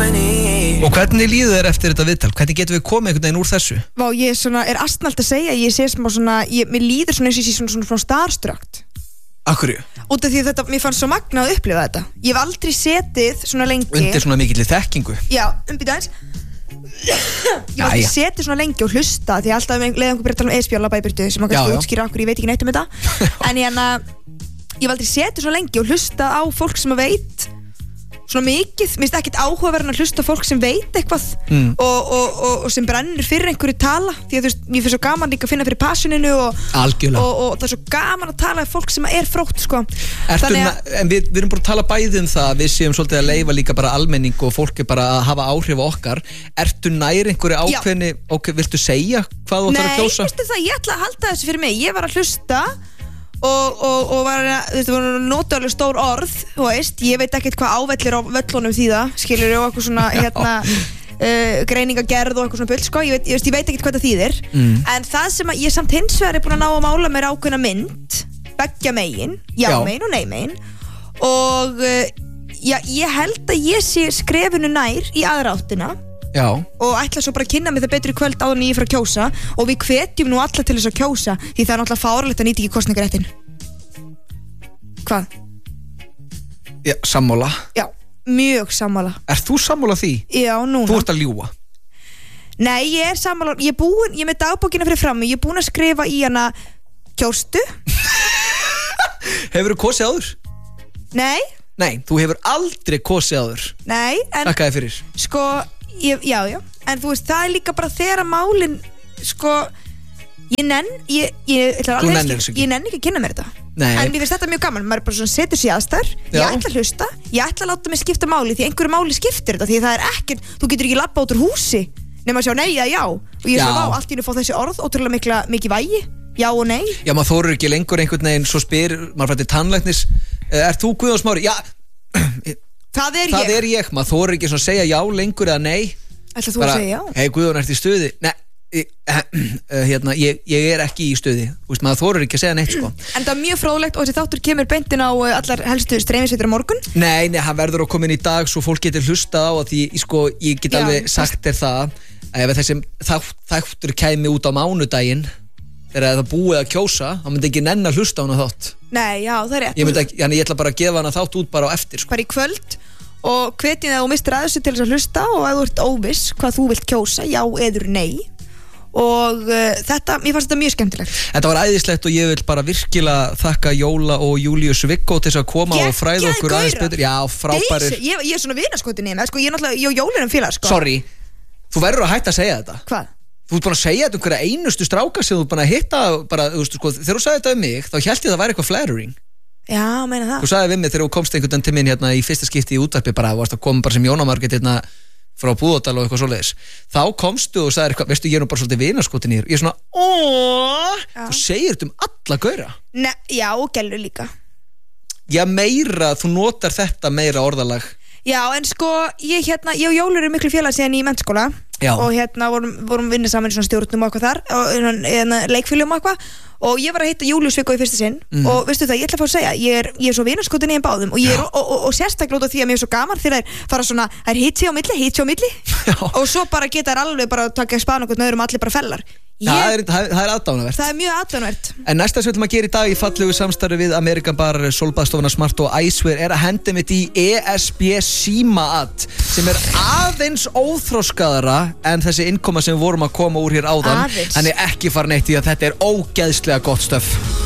komin í. Og hvernig líður þér eftir þetta viðtal? Hvernig getum við komið einhvern veginn úr þessu? Vá, ég svona, astnalt að segja, ég sé smá svona, mér líður svona eins og ég sé svona starstruck. Akkurju? Út af því þetta, mér fannst svo magnað að upplifa þetta. Ég hef aldrei setið svona lengi. Undir svona mikilli þekkingu. Já, býta aðeins. Ég hef aldrei setið svona lengi og hlusta, því alltaf leiði einhver byrja að tala e-spjalla bæbyrtu, sem að kannski útskýra okkur, ég veit ekki neitt þetta. En ég hef aldrei setið svona lengi og hlusta á fólk sem að veit svona mikið, mér finnst ekkert áhugaverðan að hlusta fólk sem veit eitthvað og sem brennur fyrir einhverju tala, því að þú veist, mér finnst svo gaman líka að finna fyrir passioninu og það er svo gaman að tala um fólk sem er frótt, sko. En við erum bara að tala bæði um það, við séum svolítið að leyfa líka bara almenning og fólk er bara að hafa áhrif á okkar. Ertu nær einhverju ákveðni, viltu segja hvað þú ætlar að kjósa? Nei, veistu það, ég ætla að halda þessu fyrir mig, ég var að hlusta og var að nota alveg stór orð, þú veist, ég veit ekkert hvað ávellir á völlunum þýða, skilur og eitthvað svona greiningagerð og eitthvað svona bull, sko, ég veit ekkert hvað það þýðir, en það sem að ég samt hins vegar er búin að ná að mála mér ákveðna mynd, beggja megin, já megin og nei megin, og ég held að ég sé skrefinu nær í aðra áttina. Já. Og ætla svo bara að kynna mig það betri kvöld áður en ég fyrir að kjósa og við hvetjum nú alla til þess að kjósa því það er náttúrulega fáránlegt að nýta ekki kosningaréttin. Hvað? Já, sammála. Já, mjög sammála. Ert þú sammála því? Já, núna. Þú ert að ljúga? Nei, ég er sammála. Ég er með dagbókina fyrir frammi, ég er búin að skrifa í hana kjóstu. Hefurðu kosið áður? Nei. Nei, þú hefur aldrei kosið áður. Nei, en þakka þér fyrir. Sko, já, en þú veist, það er líka bara þegar málin, sko, ég nenni ekki að kynna mér þetta. Nei. En mér finnst þetta mjög gaman, maður bara svona setur sig aðstæður, ég ætla að hlusta, ég ætla að láta mig skipta máli því einhverju máli skiptir þetta, því það er ekkert, þú getur ekki labba út úr húsi nema að sjá nei eða já, og ég er svona allt í hennu fá þessi orð, ótrúlega mikið vægi, já og nei. Já, maður þorir ekki lengur einhvern veginn, svo spyr, maður fætti tannlæknis, ert þú Guðjón Smári? Já, það er ég. Maður þorir ekki svona að segja já lengur eða nei. Ætla þú að segja já? Hei Guðjón, ert í stuði? Nei, ég er ekki í stuði. Þú veist, maður þorir ekki að segja neitt, sko. En það er mjög fróðlegt og þessi þáttur kemur beintin á allar helstu streymisveitur á morgun? Nei, hann verður að koma inn í dag svo fólk getur hlustað á því, sko, ég get alveg sagt þér það að ef þessi þáttur kæmi út á mánudaginn þegar það búið að kjósa, þá myndi ekki nenn að hlusta á hana þátt. Nei, já, það er rétt. Ég ætla bara að gefa hana þátt út bara á eftir, sko. Bara í kvöld og hvetjum það að þú mistir að þessu til þess að hlusta og ef þú ert óviss hvað þú vilt kjósa, já eður nei. Og mér fannst þetta mjög skemmtilegt. Þetta var æðislegt og ég vil bara virkilega þakka Jóla og Júlíus Viggo til þess að koma og fræða okkur aðeins betur. Já, frábærir. Ég er svona vinaskotin í mig, sko, ég og Jóli erum félagar, sko. Sorry, þú verður að hætta að segja þetta. Hvað? Þú ert búin að segja þetta einhverja einustu stráka sem þú ert búin að hitta bara, þú veist, sko, þegar þú sagði þetta um mig, þá hélt ég að það væri eitthvað flattering. Já, meina það. Þú sagði við mig þegar þú komst einhvern veginn til minn hérna í fyrsta skipti í útvarpi bara, þú varst að koma bara sem Jóna Margrét hérna frá Búðardal og eitthvað svoleiðis. Þá komstu og sagði eitthvað, veistu, ég er nú bara svolítið vinaskotin í þér. Ég er svona, þú segir þetta um alla gaura. Já, og gælu líka. Já, meira, þú notar þetta meira orðalag. Já, en sko, ég og Jóli eru miklu félagar síðan í mennskóla. Já. Og vorum vinnið saman í svona stjórnum og eitthvað þar og leikfélögum og eitthvað og ég var að hitta Júlíus Viggo í fyrsta sinn og veistu það, ég ætla að fá að segja ég er svo vinaskotin í þeim báðum og sérstaklega út af því að mér er svo gaman þegar þær fara svona, það er hitsi á milli og svo bara geta þær alveg bara að taka spana okkur nöðrum allir bara fellar. Það er aðdánavert. Það er mjög aðdánavert. En næsta sem við ætlum að gera í dag í fallegu samstarfi við American Bar, Sólbaðstofuna Smart og Icewear er að henda mitt í ESB Síma-at sem er aðeins óþroskaðara en þessi innkoma sem við vorum að koma úr hér áðan. Þannig ekki fara neitt í að þetta er ógeðslega gott stöf.